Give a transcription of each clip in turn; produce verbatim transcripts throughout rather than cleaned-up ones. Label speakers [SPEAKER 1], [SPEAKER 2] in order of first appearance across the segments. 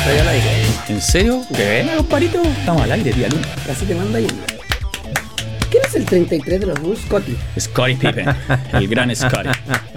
[SPEAKER 1] estoy al aire.
[SPEAKER 2] ¿En serio? ¿Qué? Comparito, estamos al aire, tía Luna.
[SPEAKER 1] Casi te manda yendo. ¿Quién es el treinta y tres de los Bulls? Scottie.
[SPEAKER 2] Scottie Pippen, el gran Scottie.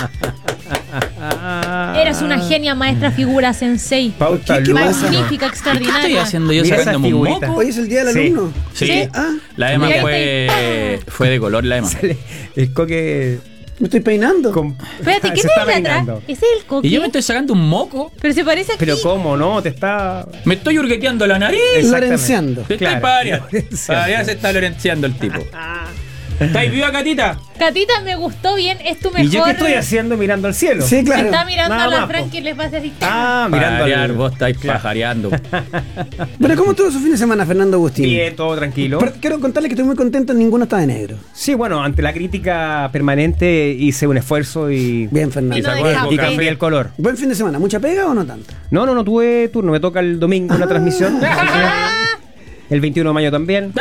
[SPEAKER 3] Eres una genia, maestra, figura, sensei.
[SPEAKER 4] Pauta
[SPEAKER 1] ¿Qué- qué
[SPEAKER 4] Luna.
[SPEAKER 1] pasa?
[SPEAKER 3] Magnífica,
[SPEAKER 2] ¿Qué estoy
[SPEAKER 3] extraordinaria.
[SPEAKER 2] haciendo yo
[SPEAKER 4] Mira esa
[SPEAKER 2] sacándome un
[SPEAKER 4] figurita.
[SPEAKER 2] moco?
[SPEAKER 1] Hoy es el día del
[SPEAKER 4] Sí.
[SPEAKER 1] alumno.
[SPEAKER 2] Sí.
[SPEAKER 1] Ah,
[SPEAKER 2] La Emma
[SPEAKER 3] Mira,
[SPEAKER 2] fue, fue de color, la Emma.
[SPEAKER 4] Sale el coque
[SPEAKER 1] me estoy peinando.
[SPEAKER 4] con...
[SPEAKER 3] Espérate,
[SPEAKER 4] Se
[SPEAKER 3] ¿qué
[SPEAKER 4] está
[SPEAKER 3] te de atrás?
[SPEAKER 4] peinando.
[SPEAKER 3] Ese es el coque.
[SPEAKER 2] Y yo me estoy sacando un moco.
[SPEAKER 3] Pero se parece aquí.
[SPEAKER 4] Pero cómo, ¿no? Te está...
[SPEAKER 2] Me estoy hurgueteando la nariz.
[SPEAKER 4] Exactamente.
[SPEAKER 1] Lorenceando.
[SPEAKER 2] Te
[SPEAKER 4] Claro,
[SPEAKER 2] está para variar.
[SPEAKER 4] Lorenceando.
[SPEAKER 2] Para variar se está lorenceando el tipo. ¿Estáis viva, Catita?
[SPEAKER 3] Catita, me gustó bien. Es tu mejor.
[SPEAKER 4] ¿Y yo qué estoy haciendo mirando al cielo?
[SPEAKER 1] Sí, claro.
[SPEAKER 3] Está mirando
[SPEAKER 4] Nada
[SPEAKER 3] a la
[SPEAKER 4] más,
[SPEAKER 3] Fran
[SPEAKER 4] po.
[SPEAKER 3] que les va a hacer
[SPEAKER 4] Ah,
[SPEAKER 2] Para
[SPEAKER 4] mirando
[SPEAKER 2] variar,
[SPEAKER 4] al...
[SPEAKER 2] vos estáis pajareando.
[SPEAKER 1] Bueno, ¿cómo estuvo su fin de semana, Fernando Agustín?
[SPEAKER 4] Bien, todo tranquilo.
[SPEAKER 1] Pero quiero contarle que estoy muy contento, ninguno está de negro.
[SPEAKER 4] Sí, bueno, ante la crítica permanente hice un esfuerzo y...
[SPEAKER 1] Bien, Fernando.
[SPEAKER 4] Y,
[SPEAKER 3] Y no
[SPEAKER 4] sacó-
[SPEAKER 3] deja
[SPEAKER 4] y
[SPEAKER 3] boca.
[SPEAKER 4] cambié el color.
[SPEAKER 1] ¿Buen fin de semana? ¿Mucha pega o no tanto?
[SPEAKER 4] No, no, no tuve turno. Me toca el domingo la transmisión. El veintiuno de mayo también.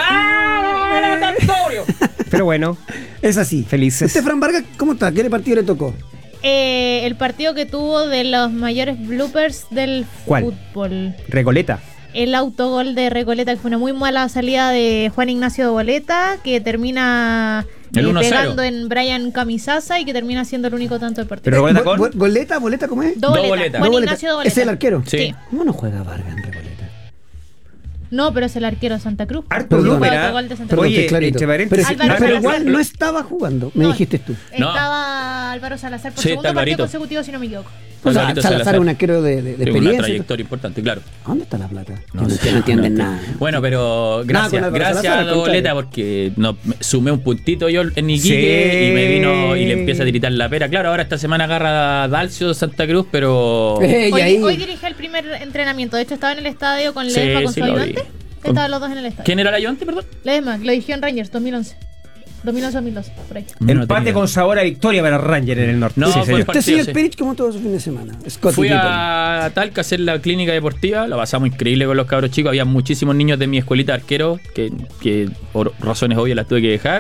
[SPEAKER 4] Pero bueno,
[SPEAKER 1] Es así.
[SPEAKER 4] Felices.
[SPEAKER 1] ¿Usted, Fran Vargas, cómo está? ¿Qué partido le tocó?
[SPEAKER 3] Eh, el partido que tuvo de los mayores bloopers del
[SPEAKER 4] ¿Cuál?
[SPEAKER 3] fútbol.
[SPEAKER 4] Recoleta.
[SPEAKER 3] El autogol de Recoleta, que fue una muy mala salida de Juan Ignacio de Boleta, que termina
[SPEAKER 2] El
[SPEAKER 3] eh,
[SPEAKER 2] uno cero.
[SPEAKER 3] pegando en Brian Camisaza y que termina siendo el único tanto del partido.
[SPEAKER 4] Pero Recoleta
[SPEAKER 1] Bo-
[SPEAKER 4] con...
[SPEAKER 1] bo- ¿Boleta? ¿Boleta cómo es?
[SPEAKER 3] Do
[SPEAKER 2] Do
[SPEAKER 3] Boleta.
[SPEAKER 2] Boleta.
[SPEAKER 3] Juan
[SPEAKER 1] Do Boleta.
[SPEAKER 3] Ignacio de Boleta.
[SPEAKER 1] ¿Es el arquero?
[SPEAKER 2] Sí.
[SPEAKER 1] ¿Cómo no juega Vargas en Recoleta?
[SPEAKER 3] No, pero es el arquero de Santa Cruz.
[SPEAKER 4] Harto
[SPEAKER 1] Perdón.
[SPEAKER 4] blooper,
[SPEAKER 3] Fue
[SPEAKER 4] ¿ah?
[SPEAKER 3] autogol de Santa
[SPEAKER 1] Perdón,
[SPEAKER 3] Cruz.
[SPEAKER 4] Oye,
[SPEAKER 1] estoy clarito.
[SPEAKER 4] entre
[SPEAKER 1] Pero,
[SPEAKER 4] paréntesis,
[SPEAKER 1] sí,
[SPEAKER 3] Álvaro
[SPEAKER 1] pero
[SPEAKER 3] Salazar.
[SPEAKER 1] igual no estaba jugando, me
[SPEAKER 3] No.
[SPEAKER 1] dijiste tú.
[SPEAKER 2] No.
[SPEAKER 3] Estaba Álvaro Salazar por
[SPEAKER 2] Sí,
[SPEAKER 3] segundo
[SPEAKER 2] está
[SPEAKER 3] partido
[SPEAKER 2] Alvarito.
[SPEAKER 3] consecutivo, si no me equivoco.
[SPEAKER 1] O sea,
[SPEAKER 2] Alvarito
[SPEAKER 1] Salazar
[SPEAKER 2] Salazar.
[SPEAKER 1] es un arquero de, de, de
[SPEAKER 2] Tiene una
[SPEAKER 1] experiencia.
[SPEAKER 2] trayectoria importante, claro.
[SPEAKER 1] ¿A ¿Dónde está la plata?
[SPEAKER 2] No
[SPEAKER 1] Que
[SPEAKER 2] sé,
[SPEAKER 1] no entienden
[SPEAKER 2] no.
[SPEAKER 1] nada.
[SPEAKER 2] Bueno, pero gracias,
[SPEAKER 1] con Álvaro
[SPEAKER 2] gracias
[SPEAKER 1] Salazar,
[SPEAKER 2] a
[SPEAKER 1] al
[SPEAKER 2] Do Boleta
[SPEAKER 1] contrario.
[SPEAKER 2] porque no, me- sumé un puntito yo en Iquique
[SPEAKER 4] Sí.
[SPEAKER 2] y me vino y le empieza a tiritar la pera. Claro, ahora esta semana agarra a Dalcio Santa Cruz, pero
[SPEAKER 1] Eh, y
[SPEAKER 3] Hoy,
[SPEAKER 1] ahí,
[SPEAKER 3] hoy dirige el primer entrenamiento. De hecho, estaba en el estadio con
[SPEAKER 2] Sí,
[SPEAKER 3] Ledesma, con
[SPEAKER 2] sí
[SPEAKER 3] su
[SPEAKER 2] lo vi.
[SPEAKER 3] ayudante.
[SPEAKER 2] Con-
[SPEAKER 3] Estaban los dos en el estadio.
[SPEAKER 2] ¿quién era el ayudante, perdón?
[SPEAKER 3] Ledesma, lo dirigió en Rangers, dos mil once. dos mil once dos mil doce, por ahí.
[SPEAKER 2] No
[SPEAKER 4] Empate
[SPEAKER 2] tenía.
[SPEAKER 4] con sabor a victoria para Ranger en el norte.
[SPEAKER 2] No,
[SPEAKER 4] Sí,
[SPEAKER 2] fue
[SPEAKER 4] señor.
[SPEAKER 2] el
[SPEAKER 1] ¿usted,
[SPEAKER 2] partido,
[SPEAKER 1] señor
[SPEAKER 2] sí.
[SPEAKER 1] Perich, cómo estuvo su fin de semana? Scottie
[SPEAKER 2] Fui
[SPEAKER 1] Pippen.
[SPEAKER 2] a Talca a hacer la clínica deportiva, lo pasamos increíble con los cabros chicos. Había muchísimos niños de mi escuelita de arquero que, que por razones obvias las tuve que dejar.